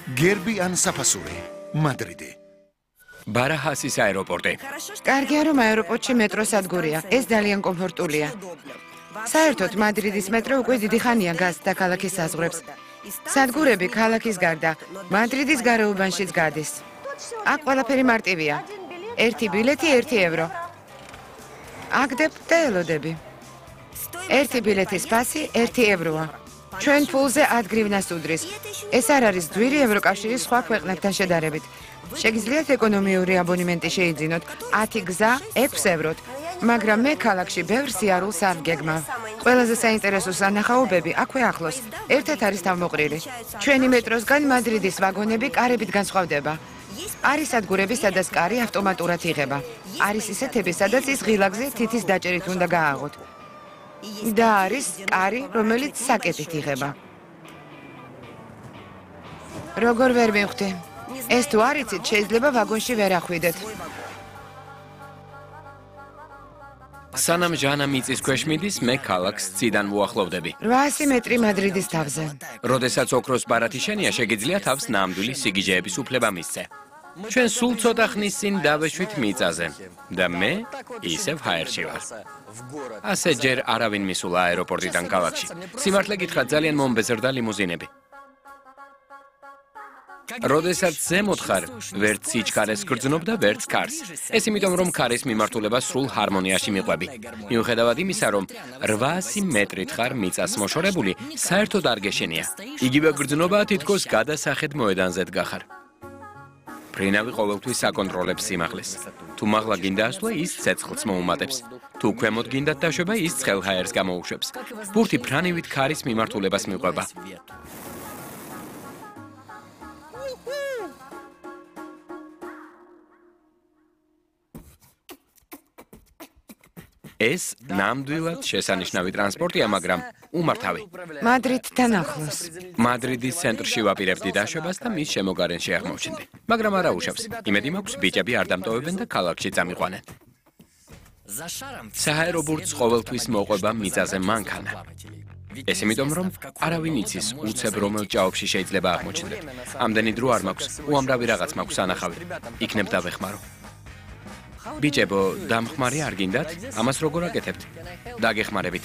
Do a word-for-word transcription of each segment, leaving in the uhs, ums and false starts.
გერბი ან საფასური, მადრიდი. ბარაჰასის აეროპორტი. კარგია, რომ აეროპორტში მეტრო სადგურია. ეს ძალიან კომფორტულია. საერთოდ მადრიდის მეტრო უკვე დიდი ხანია გასცდა ქალაქის საზღვრებს. სადგურები ქალაქის გარდა მადრიდის გარეუბანშიც გადის. აქ ყველაფერი მარტივია. ერთი ბილეთი ერთი ევრო. აგდებ და ელოდები. ერთი ბილეთის პასი ერთი ევროა. ჩვენ ფულზე ათ გრივნას უდრის. ეს არ არის ძვირი ევროკავშირის სხვა ქვეყნებთან შედარებით. შეგიძლიათ ეკონომიური აბონემენტი შეიძინოთ ათი გზა ექვს ევროთ, მაგრამ მე ქალაქში ბევრ სიარულს არ ვგეგმავ. ყველაზე საინტერესო სანახაობები აქვე ახლოს. ერთად არის თავმოყრილი. ჩვენი მეტროსგან მადრიდის ვაგონები კარებით განსხვავდება. არის სადგურები, სადაც კარი ავტომატურად იღება. არის ისეთები, სადაც ის ღილაკზე თითის დაჭერით უნდა გააღოთ. და არის კარი, რომელიც საკეტით იღება. როგორ ვერ მივხვდი? ეს თუ არ იცით, შეიძლება ვაგონში ვერ ახვიდეთ. სანამ ჟანა მიწის ქვეშ მიდის, მე ქალაქს ციდან ვუახლოვდები. რვაასი მეტრი მადრიდის თავზე. როდესაც ოქროს ბარათი შენია, შეგიძლია თავს ნამდვილი სიგიჟეების უფლება მისცე. ჩვენ სულ ცოტა ხნის წინ დავეშვით მიწაზე და მე ისევ ჰაერში ვარ. ასე ჯერ არავინ მისულა აეროპორტიდან ქალაქში. სიმართლე გითხრათ, ძალიან მომბეზრდა ლიმუზინები. როდესაც ზემოთ ხარ, ვერც სიჩქარეს გრძნობ და ვერც კარს. ეს იმიტომ, რომ ქარის მიმართულება სრულ ჰარმონიაში მიყვები. მიუხედავად იმისა, რომ რვაასი მეტრით ხარ მიწას მოშორებული, საერთოდ არ გეშენია. იგივე გრძნობა თითქოს გადასახედ მოედანზე დგახარ. ფრინავი ყოველთვის აკონტროლებს სიმაღლეს. თუ მაღლა გინდა ასვლა, ის ცეცხლს მოუმატებს. თუ ქვემოთ გინდათ დაშვება, ის ცხელ ჰაერს გამოუშვებს. ბურთი ფრანივით ქარის მიმართულებას მიყვება. ეს ნამდვილად შესანიშნავი ტრანსპორტია, მაგრამ უმართავი. მადრიდთან ახლოს. მადრიდის ცენტრში ვაპირებდი დაშვებას და მის შემოგარენში აღმოჩნდი. მაგრამ არა უშავს. იმედი მაქვს, ბიჭები არ დამტოვებენ და ქალაქში წამიყვანენ. საჰაერო ბურთს ყოველთვის მოყვება მიწაზე მანქანა. ეს იმიტომ, რომ არავინ იცის, უცებ რომელ ჭაობში შეიძლება აღმოჩნდეთ. ამდენი დრო არ მაქვს, უამრავი რაღაც მაქვს ანახავი. იქნებ დავეხმარო. ბიჭებო, დამხმარე არ გინდათ? ამას როგორ აკეთებთ? დაგეხმარებით.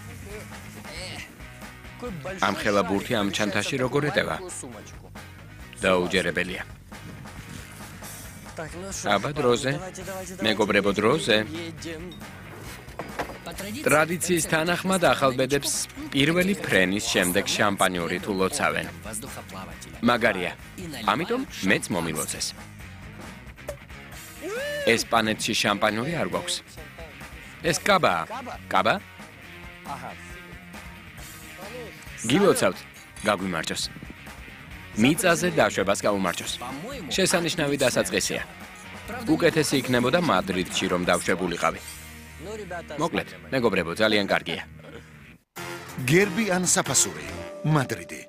ამ ხელა ბურთი ამ ჩანთაში როგორ ეტევა? დაუჯერებელია. აბა დროზე, მეგობრებო დროზე. ტრადიციის თანახმად ახალბედებს პირველი ფრენის შემდეგ შამპანიური თუ ლოცავენ. მაგარია. ამიტომ მეც მომილოცეს. ესპანეთში შამპანიური არ გვაქვს. ეს კაბაა. კაბა? გილოცავთ, გაგვიმარჯოს. მიწაზე დაშვებას გაუმარჯოს. შესანიშნავი დასაწყისია. უკეთესი იქნებოდა მადრიდში რომ დავშვებულიყავი. მოკლედ, მეგობრებო, ძალიან კარგია. გერბი ან საფასური, მადრიდი.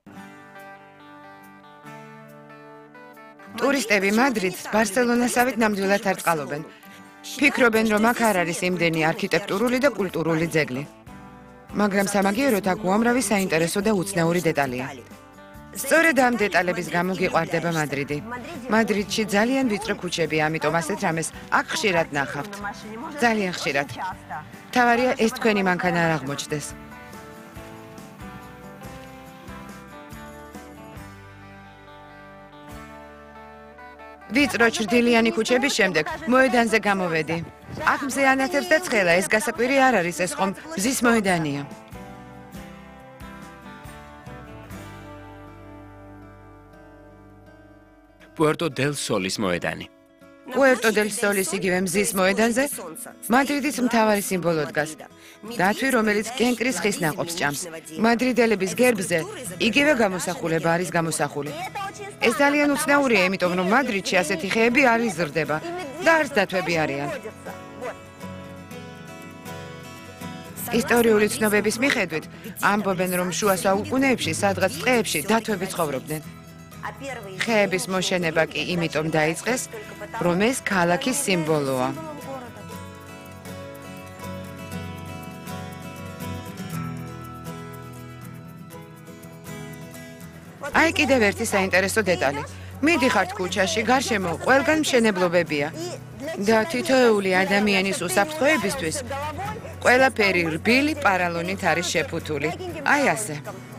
ტურისტები მადრიდს ბარსელონასავით ნამდვილად არ წყალობენ. ფიქრობენ, რომ აქ არ არის იმდენი არქიტექტურული და კულტურული ძეგლი. მაგრამ სამაგიეროდ აქ უამრავი საინტერესო და უცნაური დეტალია. სწორედ ამ დეტალების გამო გიყვარდება მადრიდი. მადრიდში ძალიან ვიწრო ქუჩებია, ამიტომ ასეთ რამეს აქ ხშირად ნახავთ. ძალიან ხშირად. მთავარია ეს თქვენი მანქანა არ აღმოჩნდეს. ვიწრო ჩრდილიანი ქუჩების შემდეგ მოედანზე გამოვედი. აქ მზე ანათებს და ცხელა, ეს გასაკვირი არ არის, ეს ხომ მზის მოედანია. პუერტო დელ სოლის მოედანი. პუერტო დელ სოლის იგივე მზის მოედანზე მადრიდის მთავარი სიმბოლო დგას. დათვი, რომელიც კენკრის ხის ნაყოფს ჭამს. მადრიდელების გერბზე იგივე გამოსახულება არის გამოსახული. ეს ძალიან უცნაურია, იმიტომ რომ მადრიდში ასეთი ხეები არ იზრდება და არც დათვები არიან. ისტორიული ცნობების მიხედვით, ამბობენ, რომ შუა საუკუნეებში სადღაც ტყეებში დათვები ცხოვრობდნენ. ხეების მოშენება კი იმიტომ დაიწყეს, რომ ეს ქალაქის სიმბოლოა. აი კიდევ ერთი საინტერესო დეტალი. მიდიხართ ქუჩაში, გარშემო ყველგან მშენებლობებია. და თითოეული ადამიანის უსაფრთხოებისთვის ყველაფერი რბილი პარალონით არის შეფუთული. აი ასე.